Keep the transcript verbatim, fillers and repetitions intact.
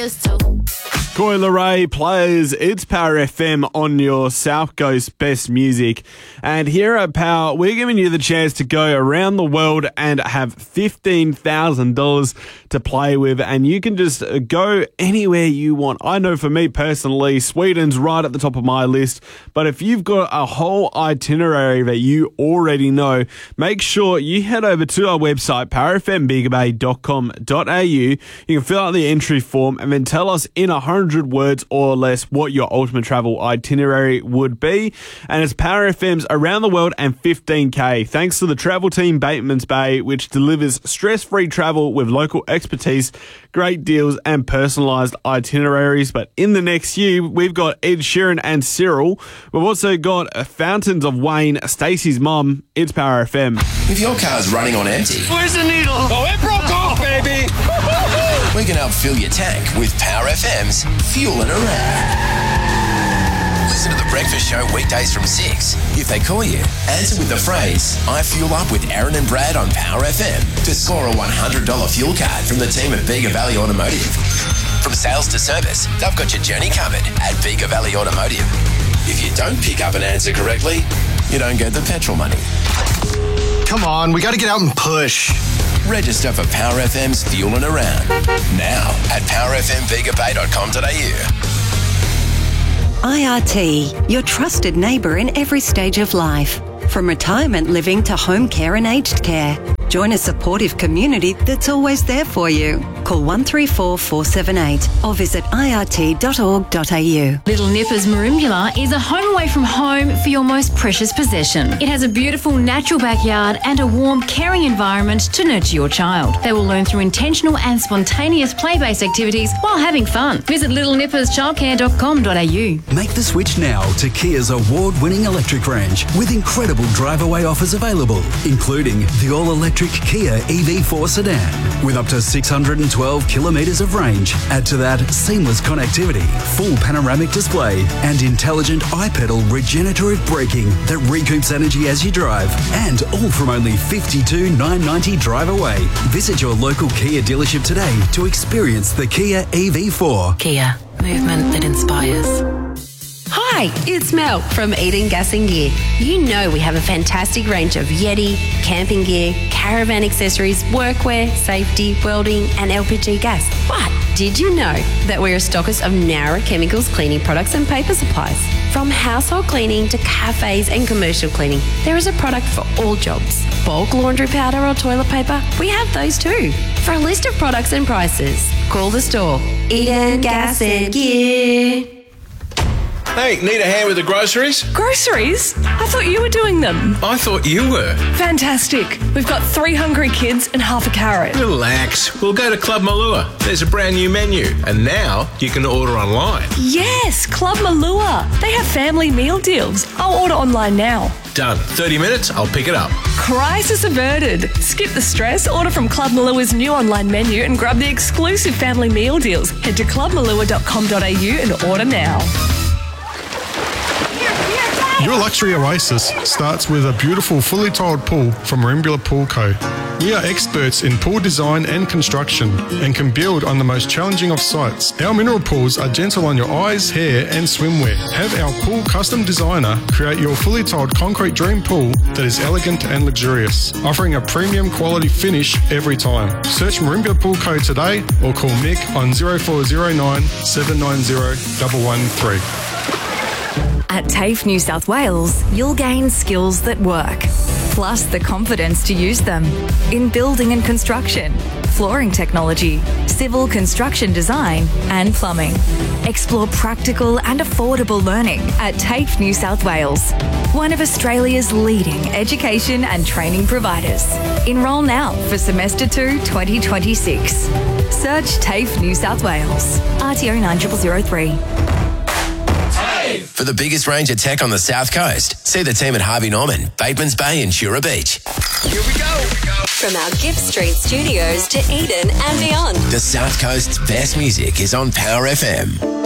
Coi Leray plays It's Power F M on your South Coast Best Music. And here at Power, we're giving you the chance to go around the world and have fifteen thousand dollars to play with. And you can just go anywhere you want. I know for me personally, Sweden's right at the top of my list. But if you've got a whole itinerary that you already know, make sure you head over to our website, power f m bega bay dot com dot a u. You can fill out the entry form and then tell us in a hundred words or less what your ultimate travel itinerary would be. And it's Power F M's Around the World and fifteen K. Thanks to the travel team Batemans Bay, which delivers stress-free travel with local expertise, great deals and personalised itineraries. But in the next year, we've got Ed Sheeran and Cyril. We've also got Fountains of Wayne, Stacey's mum. It's Power F M. If your car's running on empty, where's the needle? Oh, it broke off, baby! We can help fill your tank with Power F M's Fuelin' Around. Listen to The Breakfast Show weekdays from six. If they call you, answer with the phrase, I fuel up with Aaron and Brad on Power F M to score a one hundred dollars fuel card from the team at Bega Valley Automotive. From sales to service, they've got your journey covered at Bega Valley Automotive. If you don't pick up and answer correctly, you don't get the petrol money. Come on, we got to get out and push. Register for Power F M's Fuelin' Around now at power f m bega bay dot com dot a u. I R T, your trusted neighbour in every stage of life. From retirement living to home care and aged care. Join a supportive community that's always there for you. Call one three four, four seven eight or visit i r t dot org dot a u. Little Nippers Merimbula is a home away from home for your most precious possession. It has a beautiful natural backyard and a warm, caring environment to nurture your child. They will learn through intentional and spontaneous play-based activities while having fun. Visit little nippers childcare dot com dot a u. Make the switch now to Kia's award-winning electric range with incredible drive-away offers available, including the all-electric Kia E V four sedan with up to six hundred twelve kilometres of range. Add to that seamless connectivity, full panoramic display and intelligent iPedal regenerative braking that recoups energy as you drive, and all from only fifty-two thousand nine hundred ninety drive away. Visit your local Kia dealership today to experience the Kia E V four. Kia, movement that inspires. Hi, it's Mel from Eden Gas and Gear. You know we have a fantastic range of Yeti, camping gear, caravan accessories, workwear, safety, welding and L P G gas. But did you know that we're a stockist of Nowra Chemicals cleaning products and paper supplies? From household cleaning to cafes and commercial cleaning, there is a product for all jobs. Bulk laundry powder or toilet paper, we have those too. For a list of products and prices, call the store. Eden Gas and Gear. Hey, need a hand with the groceries? Groceries? I thought you were doing them. I thought you were. Fantastic. We've got three hungry kids and half a carrot. Relax. We'll go to Club Malua. There's a brand new menu. And now you can order online. Yes, Club Malua. They have family meal deals. I'll order online now. Done. thirty minutes, I'll pick it up. Crisis averted. Skip the stress, order from Club Malua's new online menu and grab the exclusive family meal deals. Head to club malua dot com dot a u and order now. Your luxury oasis starts with a beautiful fully tiled pool from Merimbula Pool Co. We are experts in pool design and construction and can build on the most challenging of sites. Our mineral pools are gentle on your eyes, hair and swimwear. Have our pool custom designer create your fully tiled concrete dream pool that is elegant and luxurious, offering a premium quality finish every time. Search Merimbula Pool Co today or call Mick on zero four zero nine, seven nine zero, one one three. At TAFE New South Wales, you'll gain skills that work, plus the confidence to use them in building and construction, flooring technology, civil construction design and plumbing. Explore practical and affordable learning at TAFE New South Wales, one of Australia's leading education and training providers. Enrol now for semester two twenty twenty-six. Search TAFE New South Wales, R T O nine zero zero three. For the biggest range of tech on the South Coast, see the team at Harvey Norman, Batemans Bay and Shura Beach. Here we go. From our Gibbs Street studios to Eden and beyond. The South Coast's best music is on Power F M.